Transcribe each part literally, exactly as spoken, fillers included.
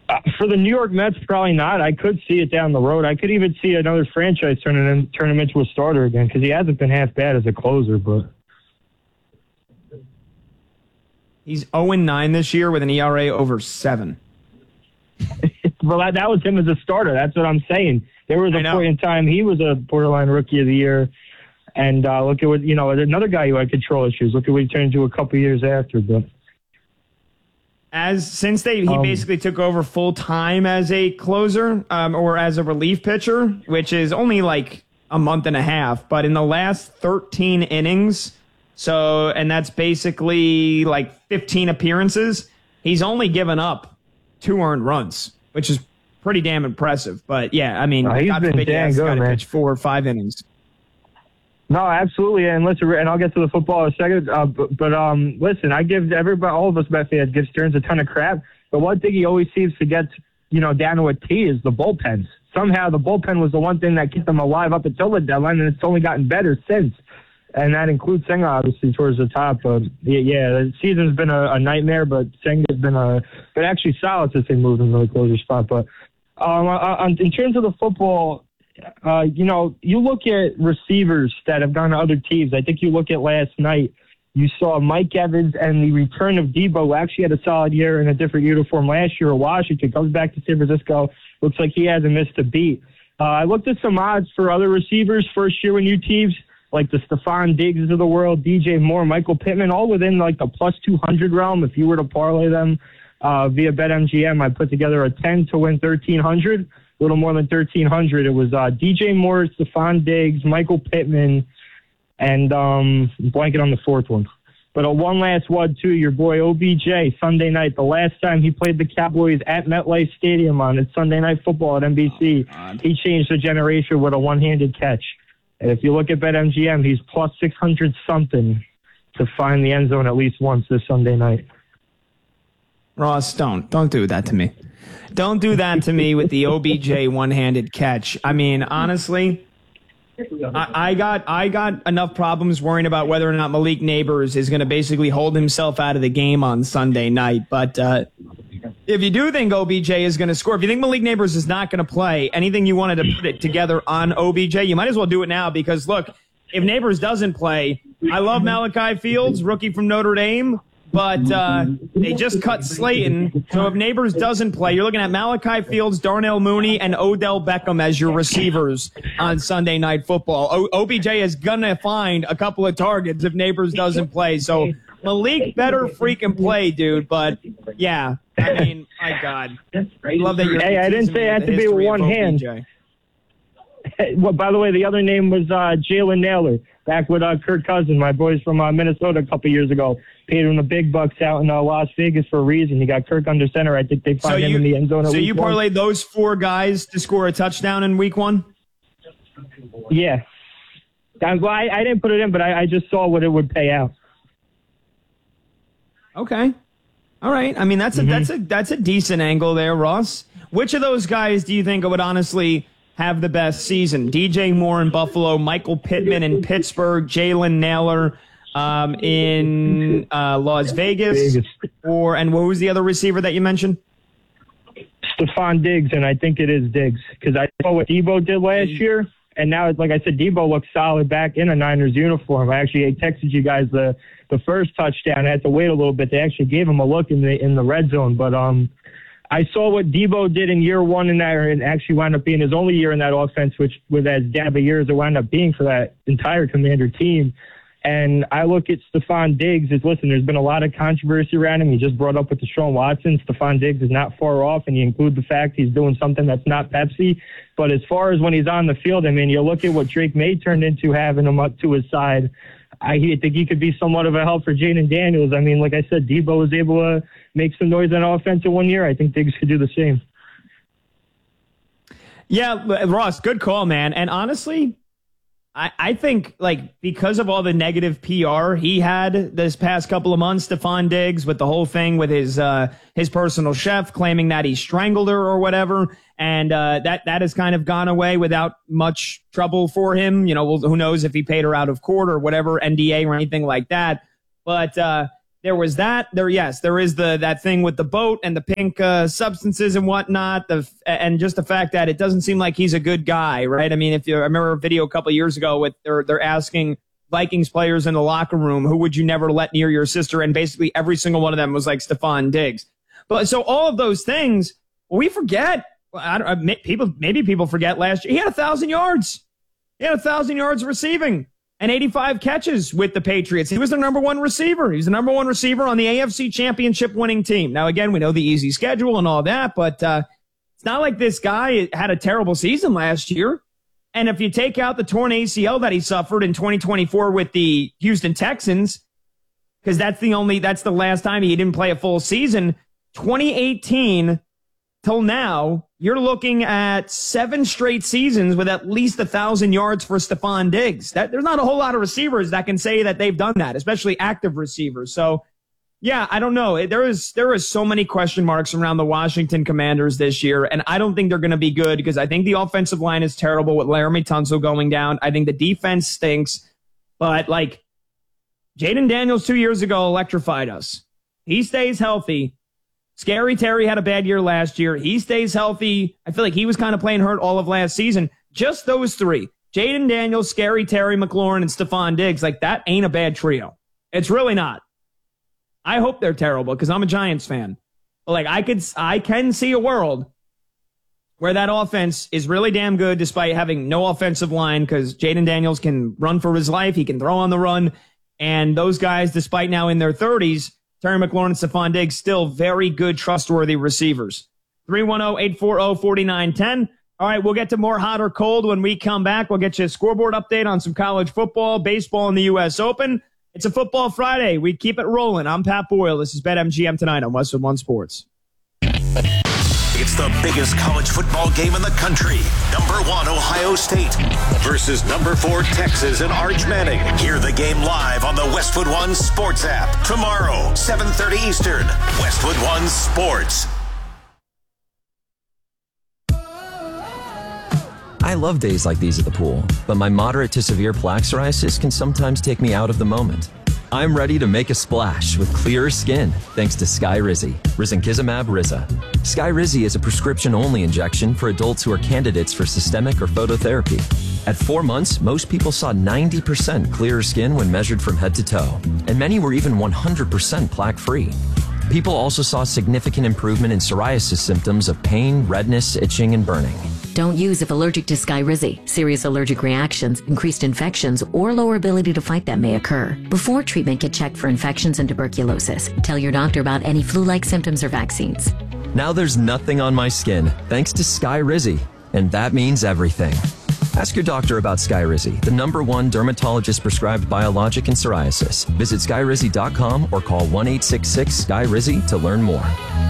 Uh, for the New York Mets, probably not. I could see it down the road. I could even see another franchise turning him, turn him into a starter again because he hasn't been half bad as a closer. But he's oh and nine this year with an E R A over seven. Well, that, that was him as a starter. That's what I'm saying. There was a point in time he was a borderline rookie of the year. And uh, look at what, you know, another guy who had control issues. Look at what he turned into a couple years after. But As since they he um, basically took over full time as a closer um, or as a relief pitcher, which is only like a month and a half, but in the last thirteen innings, so and that's basically like fifteen appearances, he's only given up two earned runs, which is pretty damn impressive. But yeah, I mean, no, he's been damn good, man. Pitch four or five innings. No, absolutely, and listen, and I'll get to the football in a second. Uh, but, but um, listen, I give everybody, all of us Met fans, give Stearns a ton of crap. But one thing he always seems to get, you know, down to a T is the bullpens. Somehow the bullpen was the one thing that kept them alive up until the deadline, and it's only gotten better since. And that includes Senga, obviously, towards the top. But yeah, yeah, the season's been a, a nightmare, but Senga's been a, been actually solid since they moved into the closer spot. But um, uh, in terms of the football. Uh, you know, you look at receivers that have gone to other teams. I think you look at last night, you saw Mike Evans and the return of Debo, who actually had a solid year in a different uniform last year at Washington, comes back to San Francisco. Looks like he hasn't missed a beat. Uh, I looked at some odds for other receivers first year with new teams, like the Stephon Diggs of the world, D J Moore, Michael Pittman, all within like the plus two hundred realm. If you were to parlay them uh, via BetMGM, I put together a ten to win thirteen hundred. A little more than thirteen hundred. It was uh, D J Moore, Stephon Diggs, Michael Pittman, and um, blanket on the fourth one. But a one last one, too, your boy O B J, Sunday night. The last time he played the Cowboys at MetLife Stadium on it's Sunday Night Football at N B C, oh, he changed the generation with a one-handed catch. And if you look at BetMGM, he's plus six hundred something to find the end zone at least once this Sunday night. Ross, don't. Don't do that to me. Don't do that to me with the O B J one-handed catch. I mean, honestly, I, I got I got enough problems worrying about whether or not Malik Neighbors is going to basically hold himself out of the game on Sunday night. But uh, if you do think O B J is going to score, if you think Malik Neighbors is not going to play, anything you wanted to put it together on O B J, you might as well do it now because, look, if Neighbors doesn't play, I love Malachi Fields, rookie from Notre Dame. But uh, they just cut Slayton. So if Neighbors doesn't play, you're looking at Malachi Fields, Darnell Mooney, and Odell Beckham as your receivers on Sunday Night Football. O- OBJ is going to find a couple of targets if Neighbors doesn't play. So Malik better freaking play, dude. But, yeah, I mean, my God. I love that you're Hey, I didn't say it had to be with one hand. Well, by the way, the other name was uh, Jalen Naylor, back with uh, Kirk Cousins, my boys from uh, Minnesota a couple years ago. Paid him the big bucks out in uh, Las Vegas for a reason. You got Kirk under center. I think they find so him you, in the end zone. So you parlayed those four guys to score a touchdown in week one? Yeah. I, well, I, I didn't put it in, but I, I just saw what it would pay out. Okay. All right. I mean, that's a mm-hmm. that's a that's a decent angle there, Ross. Which of those guys do you think would honestly have the best season? D J Moore in Buffalo, Michael Pittman in Pittsburgh, Jalen Naylor um, in uh, Las Vegas, Vegas, or and what was the other receiver that you mentioned? Stephon Diggs, and I think it is Diggs because I saw what Debo did last year, and now, like I said, Debo looks solid back in a Niners uniform. I actually texted you guys the the first touchdown. I had to wait a little bit. They actually gave him a look in the in the red zone, but um. I saw what Debo did in year one in that, and actually wound up being his only year in that offense, which with as damn a year as it wound up being for that entire Commander team. And I look at Stephon Diggs as, listen, there's been a lot of controversy around him. He just brought up with Deshaun Watson. Stephon Diggs is not far off, and you include the fact he's doing something that's not Pepsi. But as far as when he's on the field, I mean, you look at what Drake May turned into having him up to his side. I think he could be somewhat of a help for Jaden Daniels. I mean, like I said, Debo was able to make some noise on offense in one year. I think Diggs could do the same. Yeah, Ross, good call, man. And honestly, I, I think, like, because of all the negative P R he had this past couple of months, Stephon Diggs, with the whole thing with his uh, his personal chef claiming that he strangled her or whatever, and uh, that, that has kind of gone away without much trouble for him. You know, well, who knows if he paid her out of court or whatever, N D A or anything like that. But uh, there was that. There, yes, there is the that thing with the boat and the pink uh, substances and whatnot. The and just the fact that it doesn't seem like he's a good guy, right? I mean, if you I remember a video a couple of years ago with they're they're asking Vikings players in the locker room, who would you never let near your sister? And basically every single one of them was like Stephon Diggs. But so all of those things, well, we forget. I don't, people maybe people forget last year he had a thousand yards. He had a thousand yards receiving and eighty-five catches with the Patriots. He was the number one receiver. He's the number one receiver on the A F C Championship winning team. Now, again, we know the easy schedule and all that, but uh, it's not like this guy had a terrible season last year. And if you take out the torn A C L that he suffered in twenty twenty-four with the Houston Texans, because that's the only that's the last time he didn't play a full season, twenty eighteen till now, you're looking at seven straight seasons with at least a thousand yards for Stephon Diggs. That, there's not a whole lot of receivers that can say that they've done that, especially active receivers. So, yeah, I don't know. There is there is so many question marks around the Washington Commanders this year, and I don't think they're going to be good because I think the offensive line is terrible with Laramie Tunsil going down. I think the defense stinks, but like Jaden Daniels two years ago electrified us. He stays healthy. Scary Terry had a bad year last year. He stays healthy. I feel like he was kind of playing hurt all of last season. Just those three, Jaden Daniels, Scary Terry, McLaurin, and Stephon Diggs, like that ain't a bad trio. It's really not. I hope they're terrible because I'm a Giants fan. But like I could, I can see a world where that offense is really damn good despite having no offensive line because Jaden Daniels can run for his life. He can throw on the run. And those guys, despite now in their thirties, Terry McLaurin and Stephon Diggs, still very good, trustworthy receivers. three one zero, eight four zero, four nine one zero. All right, we'll get to more hot or cold when we come back. We'll get you a scoreboard update on some college football, baseball, and the U S Open. It's a Football Friday. We keep it rolling. I'm Pat Boyle. This is BetMGM tonight on Westwood One Sports. It's the biggest college football game in the country. Number one, Ohio State versus number four, Texas and Arch Manning. Hear the game live on the Westwood One Sports app. Tomorrow, seven thirty Eastern. Westwood One Sports. I love days like these at the pool, but my moderate to severe plaque psoriasis can sometimes take me out of the moment. I'm ready to make a splash with clearer skin thanks to Skyrizi, risankizumab Riza. Skyrizi is a prescription-only injection for adults who are candidates for systemic or phototherapy. At four months, most people saw ninety percent clearer skin when measured from head to toe, and many were even one hundred percent plaque-free. People also saw significant improvement in psoriasis symptoms of pain, redness, itching, and burning. Don't use if allergic to Skyrizi. Serious allergic reactions, increased infections, or lower ability to fight them may occur. Before treatment, get checked for infections and tuberculosis. Tell your doctor about any flu-like symptoms or vaccines. Now there's nothing on my skin thanks to Skyrizi, and that means everything. Ask your doctor about Skyrizi, the number one dermatologist-prescribed biologic in psoriasis. Visit Skyrizi dot com or call one eight six six, S K Y R I Z I to learn more.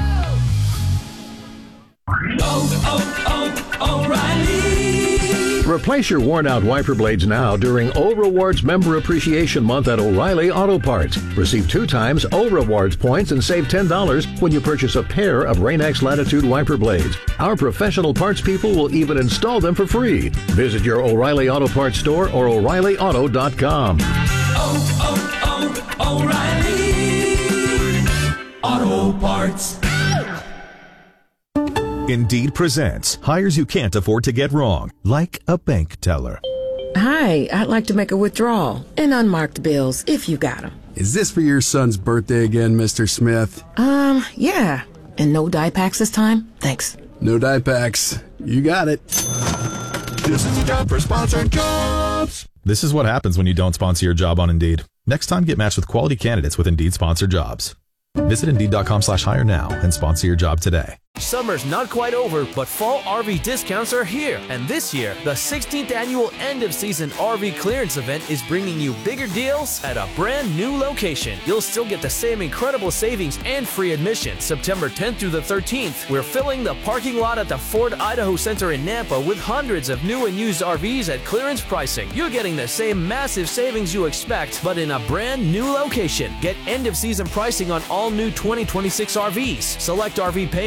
Oh, oh, oh, O'Reilly. Replace your worn-out wiper blades now during O Rewards Member Appreciation Month at O'Reilly Auto Parts. Receive two times O Rewards points and save ten dollars when you purchase a pair of Rain-X Latitude wiper blades. Our professional parts people will even install them for free. Visit your O'Reilly Auto Parts store or O'Reilly Auto dot com. Oh, oh, oh, O'Reilly Auto Parts. Indeed presents hires you can't afford to get wrong, like a bank teller. Hi, I'd like to make a withdrawal and unmarked bills if you got them. Is this for your son's birthday again, Mister Smith? Um, yeah. And no dye packs this time? Thanks. No dye packs. You got it. This is a job for sponsored jobs. This is what happens when you don't sponsor your job on Indeed. Next time, get matched with quality candidates with Indeed sponsored jobs. Visit Indeed.com slash hire now and sponsor your job today. Summer's not quite over, but fall R V discounts are here. And this year, the sixteenth annual end-of-season R V clearance event is bringing you bigger deals at a brand new location. You'll still get the same incredible savings and free admission. September tenth through the thirteenth, we're filling the parking lot at the Ford Idaho Center in Nampa with hundreds of new and used R Vs at clearance pricing. You're getting the same massive savings you expect, but in a brand new location. Get end-of-season pricing on all new twenty twenty-six R Vs. Select R V payments starting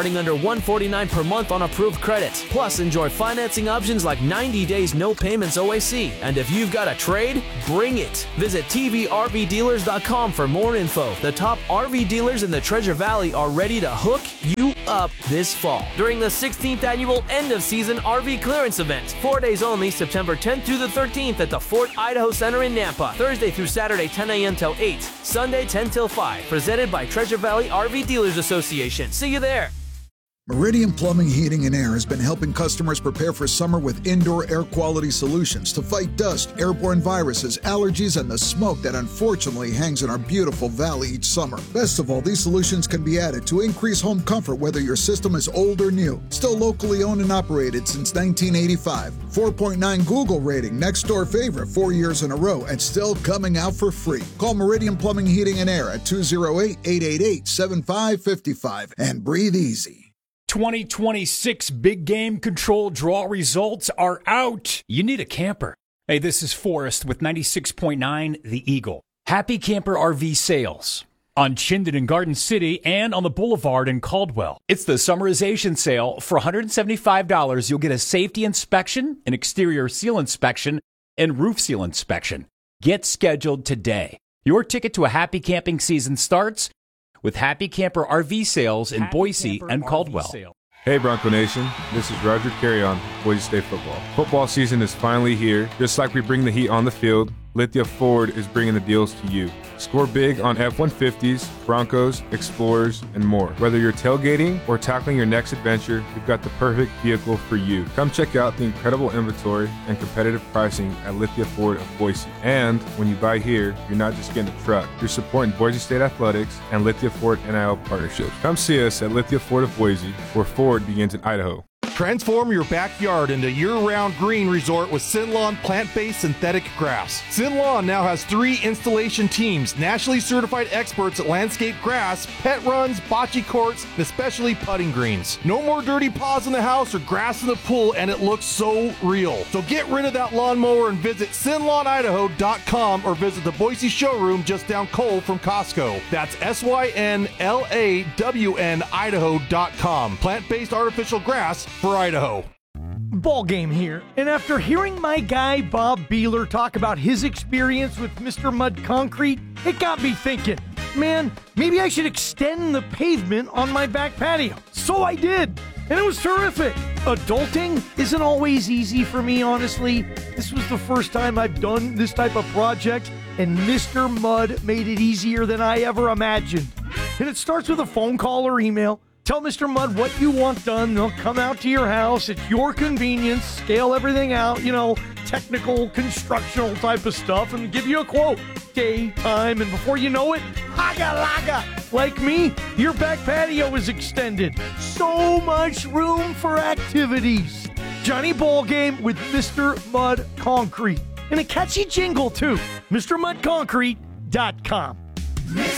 starting under one hundred forty-nine dollars per month on approved credit. Plus, enjoy financing options like ninety days no payments O A C. And if you've got a trade, bring it. Visit T V R V dealers dot com for more info. The top R V dealers in the Treasure Valley are ready to hook you up this fall during the sixteenth annual end of season R V clearance event. Four days only, September tenth through the thirteenth at the Fort Idaho Center in Nampa. Thursday through Saturday, ten a.m. till eight. Sunday, ten till five. Presented by Treasure Valley R V Dealers Association. See you there. Meridian Plumbing, Heating, and Air has been helping customers prepare for summer with indoor air quality solutions to fight dust, airborne viruses, allergies, and the smoke that unfortunately hangs in our beautiful valley each summer. Best of all, these solutions can be added to increase home comfort whether your system is old or new. Still locally owned and operated since nineteen eighty-five. four point nine Google rating, next door favorite four years in a row, and still coming out for free. Call Meridian Plumbing, Heating, and Air at two oh eight, eight eight eight, seven five five five and breathe easy. twenty twenty-six Big Game Control draw results are out. You need a camper. Hey, this is Forrest with ninety-six point nine The Eagle. Happy Camper R V sales on Chinden in Garden City and on the Boulevard in Caldwell. It's the summarization sale. For one hundred seventy-five dollars, you'll get a safety inspection, an exterior seal inspection, and roof seal inspection. Get scheduled today. Your ticket to a happy camping season starts with Happy Camper R V sales in Happy Boise Camper and Caldwell. Hey Bronco Nation, this is Roger Carrion, Boise State Football. Football season is finally here. Just like we bring the heat on the field, Lithia Ford is bringing the deals to you. Score big on F one fifties, Broncos, Explorers, and more. Whether you're tailgating or tackling your next adventure, we've got the perfect vehicle for you. Come check out the incredible inventory and competitive pricing at Lithia Ford of Boise. And when you buy here, you're not just getting a truck, you're supporting Boise State Athletics and Lithia Ford N I L partnerships. Come see us at Lithia Ford of Boise, where Ford begins in Idaho. Transform your backyard into year-round green resort with Sinlawn plant-based synthetic grass. Sinlawn now has three installation teams, nationally certified experts at landscape grass, pet runs, bocce courts, and especially putting greens. No more dirty paws in the house or grass in the pool, and it looks so real. So get rid of that lawnmower and visit sin lawn idaho dot com or visit the Boise showroom just down Cole from Costco. That's S Y N L A W N Idaho dot com. Plant-based artificial grass for Idaho. Ball game here, and after hearing my guy Bob Beeler talk about his experience with Mister Mud Concrete, it got me thinking, man, maybe I should extend the pavement on my back patio. So I did, and it was terrific. Adulting isn't always easy for me, honestly. This was the first time I've done this type of project, and Mister Mud made it easier than I ever imagined. And it starts with a phone call or email. Tell Mister Mud what you want done. They'll come out to your house at your convenience, scale everything out, you know, technical, constructional type of stuff, and give you a quote. Day, time, and before you know it, haga laga. Like me, your back patio is extended. So much room for activities. Johnny Ballgame with Mister Mud Concrete. And a catchy jingle, too. Mr Mud Concrete dot com.